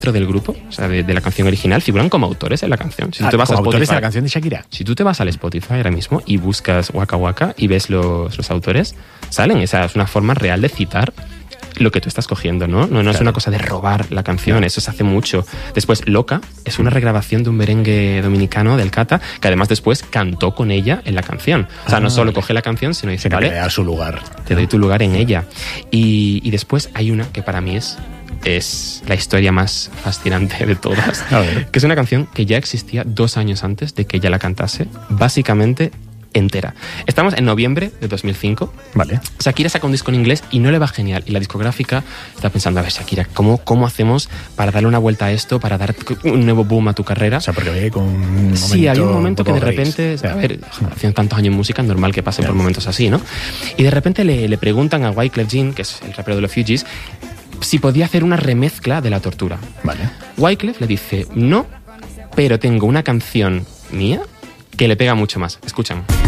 del grupo, o sea, de la canción original, figuran como autores en la canción. Si tú te vas a como autores Spotify, de la canción de Shakira. Si tú te vas al Spotify ahora mismo y buscas Waka Waka y ves los autores, salen. Esa es una forma real de citar lo que tú estás cogiendo, ¿no? No es una cosa de robar la canción, eso se hace mucho. Después, Loca es una regrabación de un merengue dominicano del Cata, que además después cantó con ella en la canción. O sea, no solo coge la canción, sino dice, vale, te da su lugar. Te doy tu lugar en ella. Y después hay una que para mí es la historia más fascinante de todas, que es una canción que ya existía 2 años antes de que ella la cantase, básicamente entera. Estamos en noviembre de 2005. Vale. Shakira saca un disco en inglés y no le va genial. Y la discográfica está pensando, a ver, Shakira, ¿cómo hacemos para darle una vuelta a esto, para dar un nuevo boom a tu carrera? O sea, porque había con un momento... Sí, hay un momento que de repente... A ver, haciendo tantos años en música, es normal que pasen por momentos así, ¿no? Y de repente le preguntan a Wyclef Jean, que es el rapero de los Fugees, si podía hacer una remezcla de La Tortura. Vale. Wyclef le dice, no, pero tengo una canción mía que le pega mucho más. Escuchan.